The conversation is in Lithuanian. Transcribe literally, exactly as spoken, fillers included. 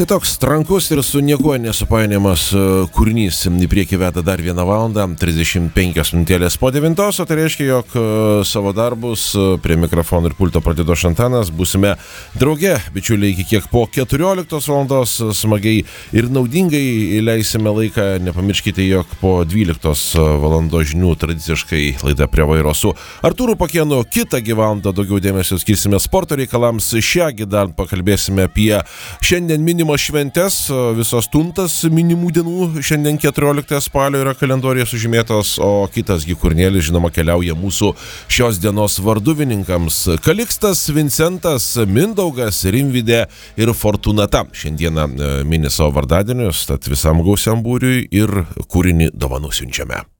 Tai toks trankus ir su niekuo nesupainiamas kūrinys į priekį veda dar vieną valandą, trisdešimt penkios minutėlės po devintos, o tai reiškia, jog savo darbus prie mikrofono ir pulto pradėdo Šantanas, būsime drauge, bičiuliai, iki kiek po keturioliktos valandos smagiai ir naudingai leisime laiką. Nepamirškite, jog po dvyliktos valandos žinių tradiciškai laida Prie vairo su Artūru Pakėnu. Kitą valandą daugiau dėmesio skirsime sporto reikalams. Šiągi dar pakalbėsime apie šiandien minimą šventes, visos tuntas minimų dienų, šiandien keturioliktą spalio yra kalendorijoje sužymėtos, o kitasgi kūrinėlis, žinoma, keliauja mūsų šios dienos varduvininkams. Kalikstas, Vincentas, Mindaugas, Rimvidė ir Fortunata šiandieną mini savo vardadienius, tad visam gausiam būriui ir kūrinį dovanų siunčiame.